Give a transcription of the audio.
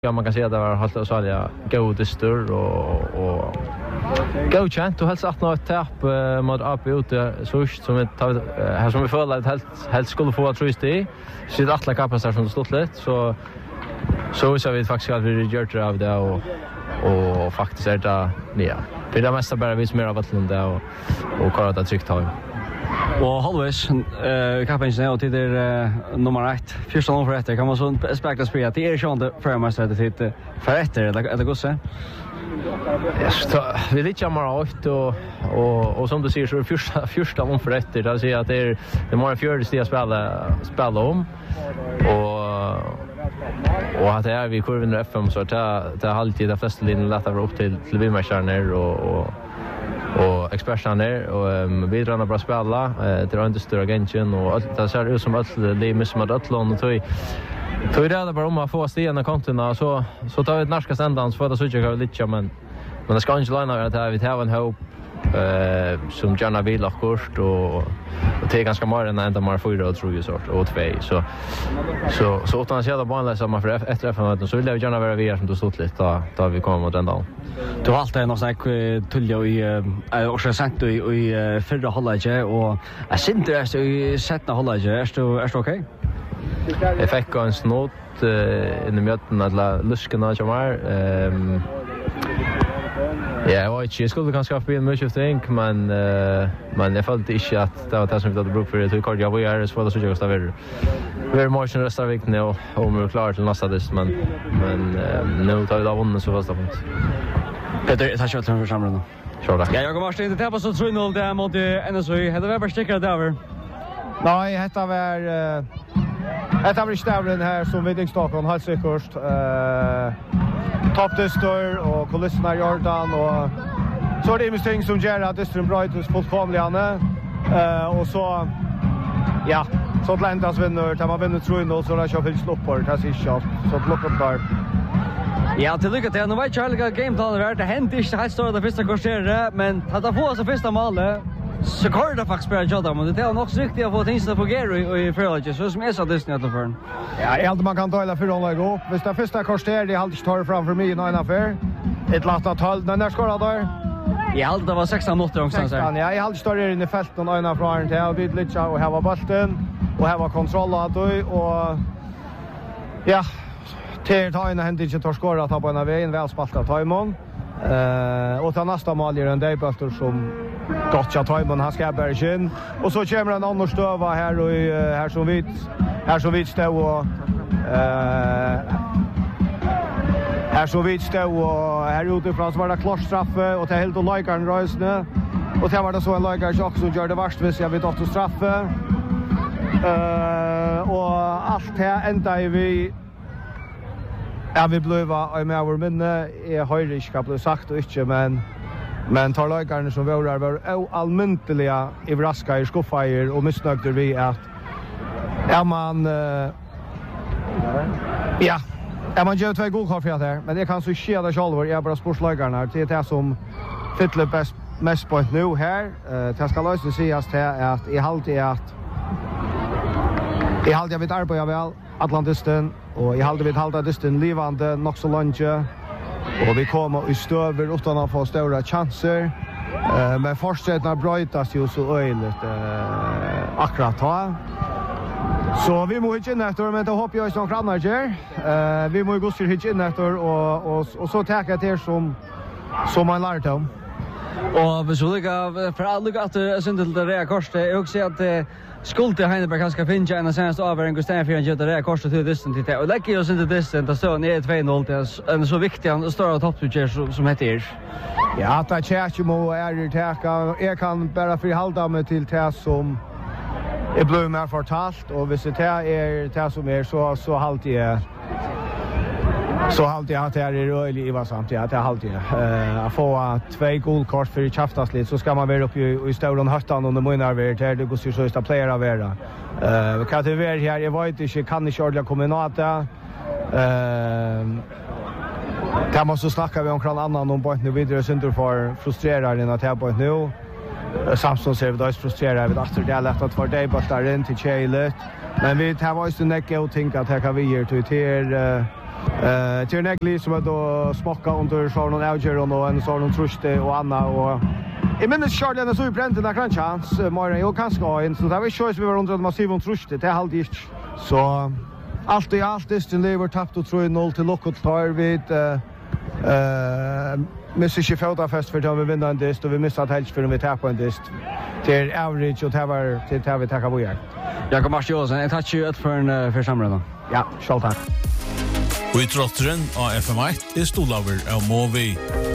Ja, man kan säga att det var halt och salja godistur och godkänt och helst 18 tapp mot AP ute först som här som vi förla att helt skulle få trust i. Så det alla kapasiteter som stått lätt så vi faktiskt att vi gör det av det och faktiskt är det ja. För det mesta bara vi som är av vattnet där och klara det tryckt har. Och halvvägs kappen och till nummer 1. Första nummer 1 kan man så spekla spela att det är ju inte förmästare till för efter eller gosse. Vi lite mer åt och som du säger så är första nummer för efter det säger att det är mer fjärde steg spela om och att det är vi kurvan FM så det har alltid de flesta linjer lättare upp till vinnarstjärnor och experterna och vi drar bra spela det är inte större agenten och det ser ut som att det är mycket med Atlant och tog det bara om att få stena kontorna så tar vi ett norska sändans för att så jag lite men det ska inte lämna att vi har en hopp som gärna vill ha kort och det är ganska mer än ända mer 4 tror jag sort och 2 så utan att säga bara samma för efter FN så vill jag gärna vara vi som då stått lite då vi kommer mot den dagen. Du har alltid någon sån tullja i och så sent i förra halvlek och jag synte det i sjätte halvlek är det okej? Jag fick en snott in i möten att luskarna kommer ja, jag skulle kanske ha en mycket ting men jag följde inte att det var det som vi hade bruk för det tog kort jag var ju så det så jag står vi motion resten av veckan nu och vi är klara till nästa dist men nu tar vi då vunnen så fast det punkt. Peter, tack så mycket för samrådet. Kör. Ja, jag kommer inte till på så 3-0 där mot NSU. Det var bara stickar där. Nej, detta var stävlen här som Vidingstockholm har säkert toppdistor och kulisserna i Jordan och så är det mest ting som gör att distren bröjtes fullkomligande och så ja, så Atlantas vinner, där man vinner 3-0 så det kör fyllt upp på det här sista så plockar upp där. Ja, till lycka till. Nu vet jag att gameplanen är det hänt inte helt stora det första kvarteret, men att ta på sig första målet så går det faktiskt spela Jordan, men det är nog så viktigt att få things att fungera i förhållande så som är så Disney att för. Ja, jag alltid man kan ta hela förhållande gå upp. Hvis det första kvarteret det alltid tar framför mig i en affär. Ett latta tal när skorar där. Jag alltid det var 16 minuter någonstans. Ja, jag alltid står in i fältet och ena från till och vid lite och här var bollen och här var kontroll och ja, till tajna hände inte tar skora ta på en vägen väl spalta Taimon. Och ta nästa mål är en debutör som Gotcha Taimon han ska bära in och så kommer en annan stöva här och här som vi står och här som vi står och här utifrån så var det klart straffe och till helt och likaren rösne och det var det så en likare också som gör det värst hvis jag vet att straffe och allt här ända vi ja, vi blev med vår minne är höjrisk har blivit sagt och inte men tar lagarna som var allmäntliga i vraska i skuffajer och missnökter vi att man man gör 2 godkort för det här men det kan så ske det själv jag bara sportslagarna det är det som fyller mest på nu här det ska lösa sig att jag alltid vet arbeta väl Atlantisten och jag hade vid halda disten livande nog så långt och vi kommer i stöver utan att få stora chanser men fortsättna brötas ju så öjligt akkurat här så vi må inte in efter men det hoppas jag som grannar gör vi må gå sig in efter och så täcka det som man lärt om och vi så lika för alla att synd till det rätt kost jag också att skulle Heineberg kanske finna en senaste avvägning och ställa för att göra det kostar till distans till och lägger oss inte distans att stå ner 2-0 det är så viktigt att stora toppsutgör som heter ja att jag känner mo är täcka jag kan bara förhålla mig till det som är blivit mer fortalt och hvis det är det som är så halt jag att det är rörligt i vad samt att det är halt att få 2 guldkort för chaftas lite så ska man vara uppe i stora höttan under månader där det går så att playera vara kan det vara här jag vet inte kan inte ordla kombinata kan man så snacka vi om någon annan om point nu vidare synd för frustrerar den att här point nu Samson ser vi då frustrerar vi att det är lätt att för dig bara in till Chailet men vi tar var ju så näcka och tänka att här kan vi ge till Till Negli som är då smocka under sån avgörande och en sån truste och Anna och I minnes Charlie så I brände där kan chans mer jag kan ska in så där vi kör vi var under massiv truste det halv inte så allt I allt det lever tappt och 3-0 till Lockwood tar vid Missar sig fota fest för att vi vinner en dist och vi missar helt för vi tappar en dist till average och till vi tackar bojar. Jakob Martiolsen, jag tackar ju för en för samråd. Ja, själv tack. Och I trottren av FM1 är Stolaver av Movi.